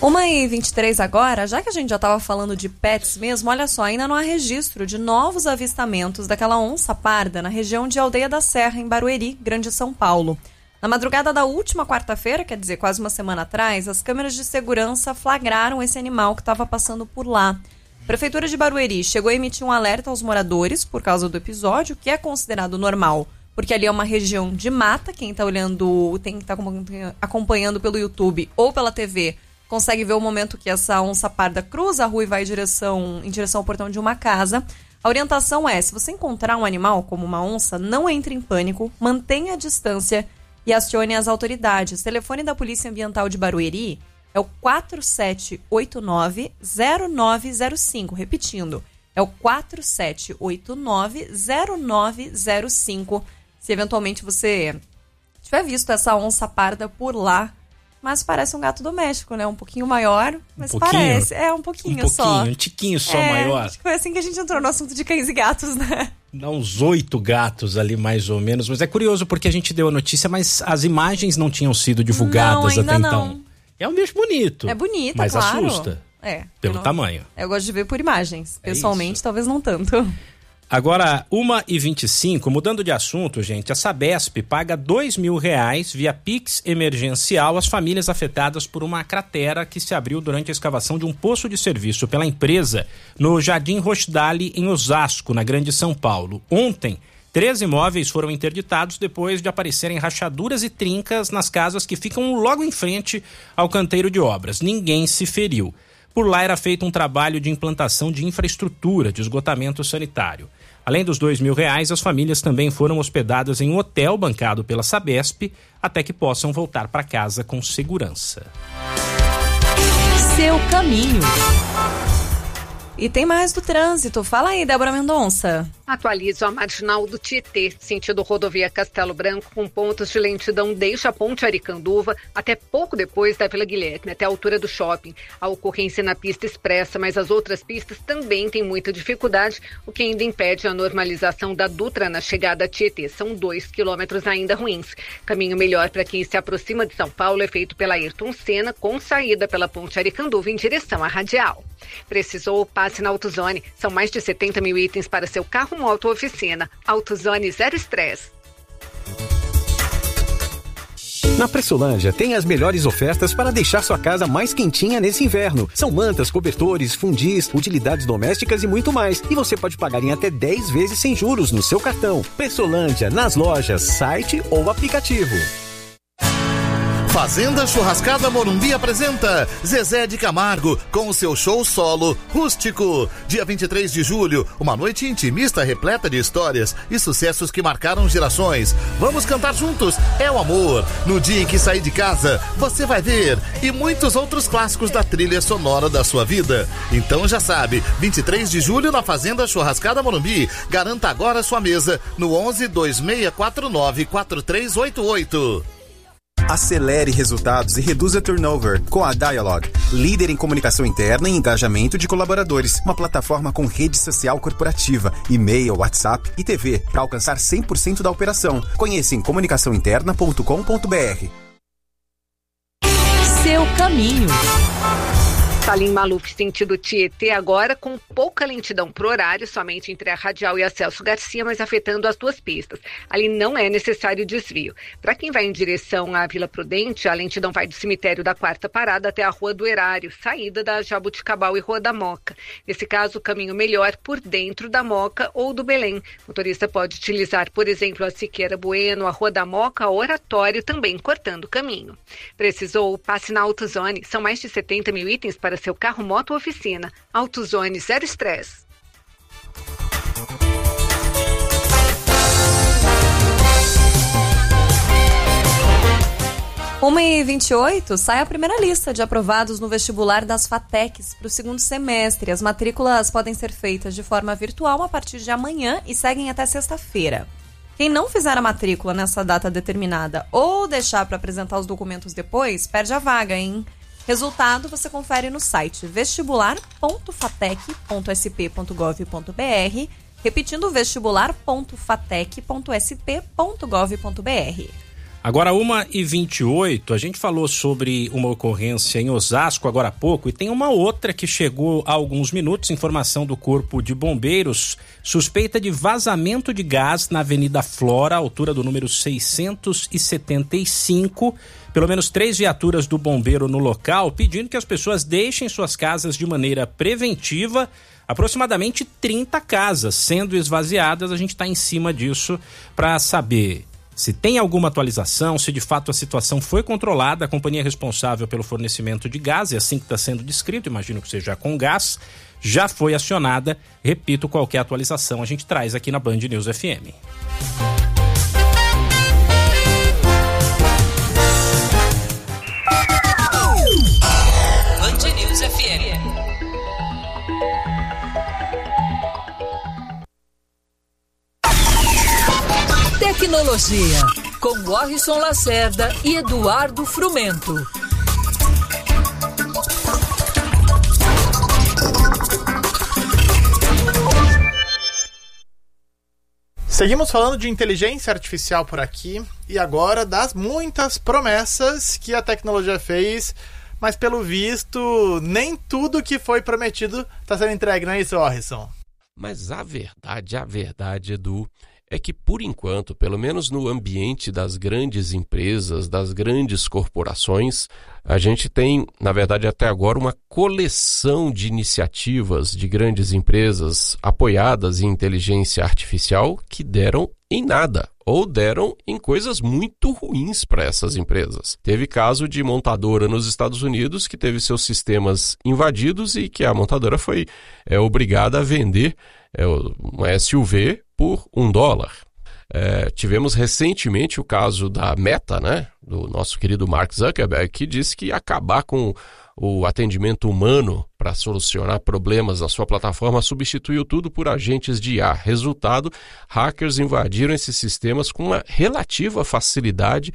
1h23 agora, já que a gente já estava falando de pets mesmo, olha só, ainda não há registro de novos avistamentos daquela onça parda na região de Aldeia da Serra, em Barueri, Grande São Paulo. Na madrugada da última quarta-feira, quer dizer, quase uma semana atrás, as câmeras de segurança flagraram esse animal que estava passando por lá. A Prefeitura de Barueri chegou a emitir um alerta aos moradores por causa do episódio, que é considerado normal, porque ali é uma região de mata. Quem está acompanhando pelo YouTube ou pela TV consegue ver o momento que essa onça parda cruza a rua e vai em direção ao portão de uma casa. A orientação é, se você encontrar um animal como uma onça, não entre em pânico, mantenha a distância e acione as autoridades. O telefone da Polícia Ambiental de Barueri é o 4789-0905. Repetindo, é o 4789-0905. Se eventualmente você tiver visto essa onça parda por lá, mas parece um gato doméstico, né? Um pouquinho maior, mas parece. É, um pouquinho só. Um tiquinho só maior. Acho que foi assim que a gente entrou no assunto de cães e gatos, né? Dá uns 8 gatos ali, mais ou menos. Mas é curioso porque a gente deu a notícia, mas as imagens não tinham sido divulgadas até então. É um bicho bonito. É bonito, mas claro. Assusta. Pelo tamanho. Eu gosto de ver por imagens. Pessoalmente, talvez não tanto. Agora, 1h25, mudando de assunto, gente, a Sabesp paga R$2.000 via Pix emergencial às famílias afetadas por uma cratera que se abriu durante a escavação de um poço de serviço pela empresa no Jardim Rochdale, em Osasco, na Grande São Paulo. Ontem, 3 imóveis foram interditados depois de aparecerem rachaduras e trincas nas casas que ficam logo em frente ao canteiro de obras. Ninguém se feriu. Por lá era feito um trabalho de implantação de infraestrutura de esgotamento sanitário. Além dos R$2.000, as famílias também foram hospedadas em um hotel bancado pela Sabesp até que possam voltar para casa com segurança. Seu caminho. E tem mais do trânsito. Fala aí, Débora Mendonça. Atualizo a marginal do Tietê, sentido rodovia Castelo Branco, com pontos de lentidão desde a ponte Aricanduva até pouco depois da Vila Guilherme, até a altura do shopping. A ocorrência na pista expressa, mas as outras pistas também têm muita dificuldade, o que ainda impede a normalização da Dutra na chegada a Tietê. São 2 quilômetros ainda ruins. Caminho melhor para quem se aproxima de São Paulo é feito pela Ayrton Senna, com saída pela ponte Aricanduva em direção à Radial. Precisou? Passe na AutoZone. São mais de 70 mil itens para seu carro, moto ou oficina. AutoZone, zero estresse. Na Pressolândia tem as melhores ofertas para deixar sua casa mais quentinha nesse inverno. São mantas, cobertores, fundis, utilidades domésticas e muito mais. E você pode pagar em até 10 vezes sem juros no seu cartão. Pressolândia, nas lojas, site ou aplicativo. Fazenda Churrascada Morumbi apresenta Zezé de Camargo com o seu show solo Rústico. Dia 23 de julho, uma noite intimista repleta de histórias e sucessos que marcaram gerações. Vamos cantar juntos, é o amor. No dia em que sair de casa, você vai ver. E muitos outros clássicos da trilha sonora da sua vida. Então já sabe, 23 de julho na Fazenda Churrascada Morumbi. Garanta agora sua mesa no 11-2649-4388. Acelere resultados e reduza turnover com a Dialog, líder em comunicação interna e engajamento de colaboradores. Uma plataforma com rede social corporativa, e-mail, WhatsApp e TV para alcançar 100% da operação. Conheça em comunicaçãointerna.com.br. Seu caminho. Salim Maluf, sentido Tietê, agora com pouca lentidão por horário, somente entre a Radial e a Celso Garcia, mas afetando as duas pistas. Ali não é necessário desvio. Para quem vai em direção à Vila Prudente, a lentidão vai do cemitério da Quarta Parada até a Rua do Erário, saída da Jabuticabal e Rua da Moca. Nesse caso, o caminho melhor por dentro da Moca ou do Belém. O motorista pode utilizar, por exemplo, a Siqueira Bueno, a Rua da Moca, o Oratório, também cortando o caminho. Precisou? Passe na AutoZone. São mais de 70 mil itens para seu carro, moto ou oficina. AutoZone, zero estresse. Uma e 28, sai a primeira lista de aprovados no vestibular das FATECs para o segundo semestre. As matrículas podem ser feitas de forma virtual a partir de amanhã e seguem até sexta-feira. Quem não fizer a matrícula nessa data determinada ou deixar para apresentar os documentos depois, perde a vaga, hein? Resultado você confere no site vestibular.fatec.sp.gov.br, repetindo vestibular.fatec.sp.gov.br. Agora 1h28, a gente falou sobre uma ocorrência em Osasco agora há pouco e tem uma outra que chegou há alguns minutos, informação do Corpo de Bombeiros, suspeita de vazamento de gás na Avenida Flora, altura do número 675, pelo menos 3 viaturas do bombeiro no local, pedindo que as pessoas deixem suas casas de maneira preventiva. Aproximadamente 30 casas sendo esvaziadas, a gente está em cima disso para saber se tem alguma atualização, se de fato a situação foi controlada. A companhia responsável pelo fornecimento de gás, é assim que está sendo descrito, imagino que seja com gás, já foi acionada. Repito, qualquer atualização a gente traz aqui na Band News FM. Band News FM. Tecnologia, com Warrison Lacerda e Eduardo Frumento. Seguimos falando de inteligência artificial por aqui e agora das muitas promessas que a tecnologia fez, mas pelo visto nem tudo que foi prometido está sendo entregue, não é isso, Warrison? Mas a verdade, Edu, é que, por enquanto, pelo menos no ambiente das grandes empresas, das grandes corporações, a gente tem, na verdade, até agora, uma coleção de iniciativas de grandes empresas apoiadas em inteligência artificial que deram em nada, ou deram em coisas muito ruins para essas empresas. Teve caso de montadora nos Estados Unidos que teve seus sistemas invadidos e que a montadora foi obrigada a vender uma SUV por $1. Tivemos recentemente o caso da Meta, né, do nosso querido Mark Zuckerberg, que disse que ia acabar com o atendimento humano para solucionar problemas na sua plataforma, substituiu tudo por agentes de IA. Resultado, hackers invadiram esses sistemas com uma relativa facilidade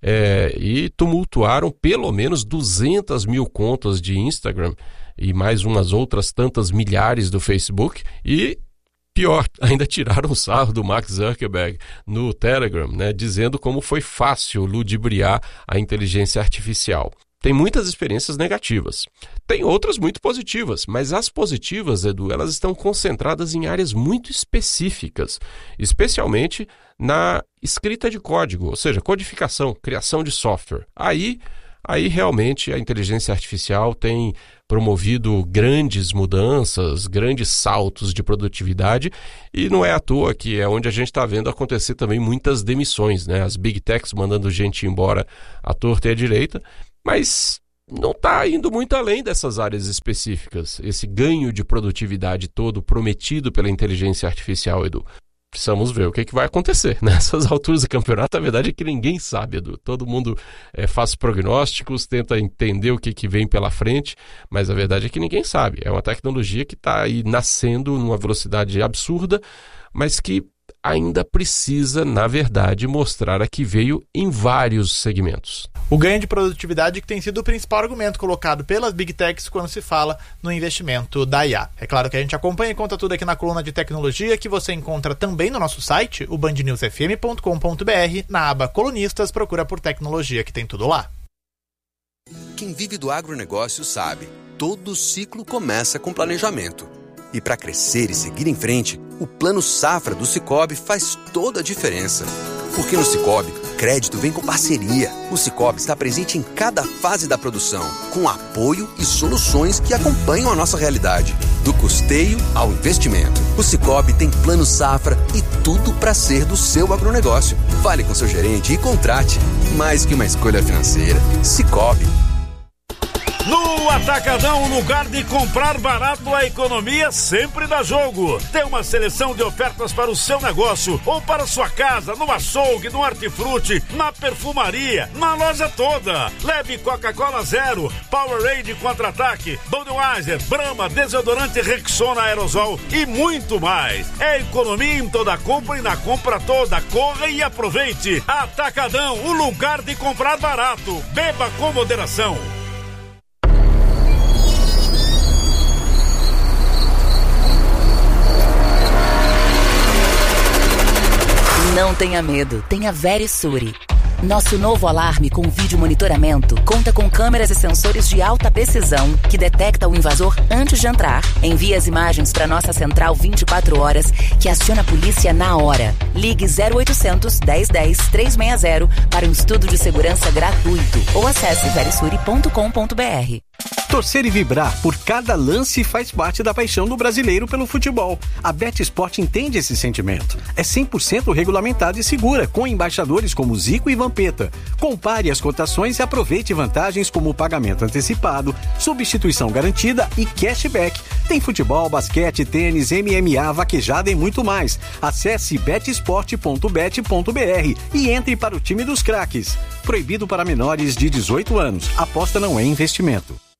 e tumultuaram pelo menos 200 mil contas de Instagram e mais umas outras tantas milhares do Facebook. E pior, ainda tiraram o sarro do Mark Zuckerberg no Telegram, né, dizendo como foi fácil ludibriar a inteligência artificial. Tem muitas experiências negativas. Tem outras muito positivas, mas as positivas, Edu, elas estão concentradas em áreas muito específicas, especialmente na escrita de código, ou seja, codificação, criação de software. Aí realmente a inteligência artificial tem promovido grandes mudanças, grandes saltos de produtividade, e não é à toa que é onde a gente está vendo acontecer também muitas demissões, né? As big techs mandando gente embora à torta e à direita, mas não está indo muito além dessas áreas específicas. Esse ganho de produtividade todo prometido pela inteligência artificial, Edu. Precisamos ver o que vai acontecer nessas alturas do campeonato. A verdade é que ninguém sabe, Edu. Todo mundo faz prognósticos, tenta entender o que vem pela frente, mas a verdade é que ninguém sabe. É uma tecnologia que está aí nascendo numa velocidade absurda, mas que ainda precisa, na verdade, mostrar a que veio em vários segmentos. O ganho de produtividade que tem sido o principal argumento colocado pelas Big Techs quando se fala no investimento da IA. É claro que a gente acompanha e conta tudo aqui na coluna de tecnologia, que você encontra também no nosso site, o bandnewsfm.com.br, na aba Colunistas, procura por tecnologia que tem tudo lá. Quem vive do agronegócio sabe, todo ciclo começa com planejamento. E para crescer e seguir em frente, o Plano Safra do Sicoob faz toda a diferença. Porque no Sicoob, crédito vem com parceria. O Sicoob está presente em cada fase da produção, com apoio e soluções que acompanham a nossa realidade. Do custeio ao investimento. O Sicoob tem Plano Safra e tudo para ser do seu agronegócio. Fale com seu gerente e contrate. Mais que uma escolha financeira. Sicoob. No Atacadão, o lugar de comprar barato, a economia sempre dá jogo. Tem uma seleção de ofertas para o seu negócio ou para sua casa, no açougue, no hortifruti, na perfumaria, na loja toda. Leve Coca-Cola Zero, Powerade Contra-Ataque, Budweiser, Brahma, desodorante Rexona Aerosol e muito mais. É economia em toda compra e na compra toda. Corra e aproveite. Atacadão, o lugar de comprar barato. Beba com moderação. Não tenha medo, tenha Verisure. Nosso novo alarme com vídeo monitoramento conta com câmeras e sensores de alta precisão que detecta o invasor antes de entrar. Envia as imagens para nossa central 24 horas que aciona a polícia na hora. Ligue 0800 1010 360 para um estudo de segurança gratuito ou acesse verisuri.com.br. Torcer e vibrar por cada lance faz parte da paixão do brasileiro pelo futebol. A BetSport entende esse sentimento. É 100% regulamentada e segura, com embaixadores como Zico e Vampeta. Compare as cotações e aproveite vantagens como pagamento antecipado, substituição garantida e cashback. Tem futebol, basquete, tênis, MMA, vaquejada e muito mais. Acesse betsport.bet.br e entre para o time dos craques. Proibido para menores de 18 anos. Aposta não é investimento.